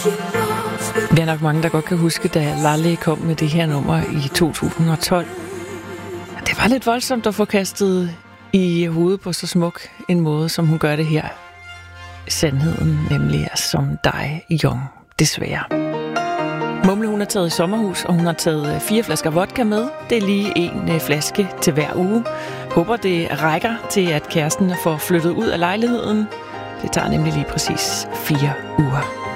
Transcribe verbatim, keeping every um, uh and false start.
Vi er nok mange, der godt kan huske, da Laleh kom med det her nummer i to tusind og tolv. Det var lidt voldsomt at få kastet i hovedet på så smuk en måde, som hun gør det her. Sandheden nemlig er som dig, Young, desværre. Mumle, hun har taget i sommerhus, og hun har taget fire flasker vodka med. Det er lige en flaske til hver uge. Håber, det rækker til, at kæresten får flyttet ud af lejligheden. Det tager nemlig lige præcis fire uger.